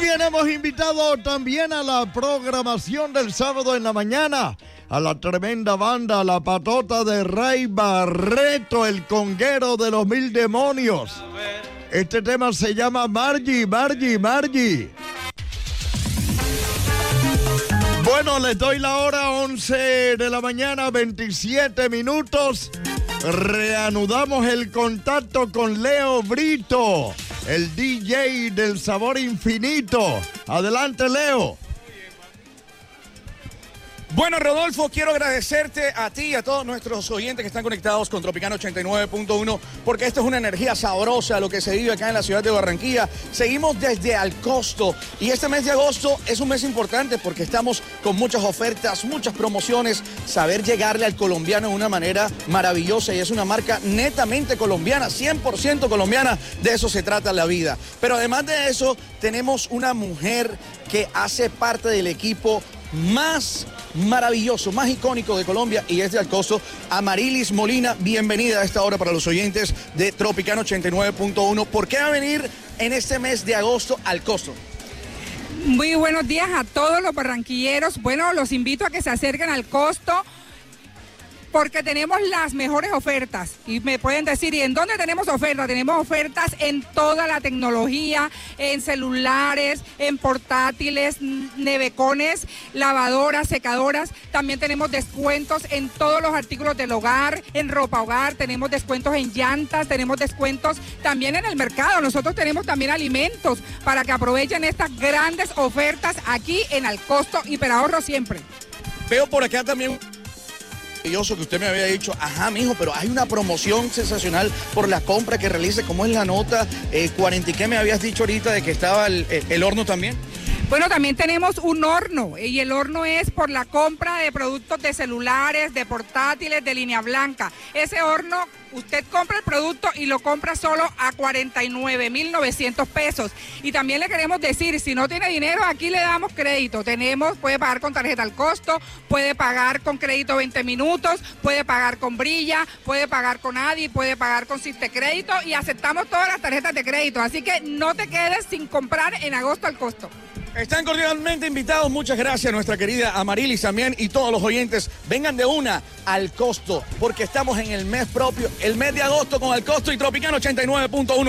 bien, hemos invitado también a la programación del sábado en la mañana a la tremenda banda La Patota de Ray Barreto, el conguero de los 1000 demonios. Este tema se llama Margie, Margie, Margie. Bueno, les doy la hora, 11 de la mañana, 27 minutos. Reanudamos el contacto con Leo Brito, el DJ del Sabor Infinito. Adelante, Leo. Bueno, Rodolfo, quiero agradecerte a ti y a todos nuestros oyentes que están conectados con Tropicana 89.1, porque esto es una energía sabrosa, lo que se vive acá en la ciudad de Barranquilla. Seguimos desde Alcosto y este mes de agosto es un mes importante porque estamos con muchas ofertas, muchas promociones, saber llegarle al colombiano de una manera maravillosa, y es una marca netamente colombiana, 100% colombiana, de eso se trata la vida. Pero además de eso, tenemos una mujer que hace parte del equipo más maravilloso, más icónico de Colombia, y es de Alcosto. Amarilis Molina, bienvenida a esta hora para los oyentes de Tropicana 89.1. ¿Por qué va a venir en este mes de agosto a Alcosto? Muy buenos días a todos los barranquilleros. Bueno, los invito a que se acerquen al Alcosto porque tenemos las mejores ofertas. Y me pueden decir, ¿y en dónde tenemos ofertas? Tenemos ofertas en toda la tecnología, en celulares, en portátiles, nevecones, lavadoras, secadoras. También tenemos descuentos en todos los artículos del hogar, en ropa hogar, tenemos descuentos en llantas, tenemos descuentos también en el mercado. Nosotros tenemos también alimentos para que aprovechen estas grandes ofertas aquí en Alcosto, Hiperahorro siempre. Veo por acá también que usted me había dicho, ajá, mijo, pero hay una promoción sensacional por la compra que realice. ¿Cómo es la nota? 40 y qué me habías dicho ahorita de que estaba el horno también. Bueno, también tenemos un horno, y el horno es por la compra de productos de celulares, de portátiles, de línea blanca. Ese horno, usted compra el producto y lo compra solo a 49.900 pesos. Y también le queremos decir, si no tiene dinero, aquí le damos crédito. Puede pagar con tarjeta Alcosto, puede pagar con crédito 20 minutos, puede pagar con Brilla, puede pagar con Adi, puede pagar con Sistecrédito, y aceptamos todas las tarjetas de crédito. Así que no te quedes sin comprar en agosto Alcosto. Están cordialmente invitados. Muchas gracias, nuestra querida Amarilis también, y todos los oyentes. Vengan de una al Alcosto, porque estamos en el mes propio, el mes de agosto con Alcosto y Tropicana 89.1.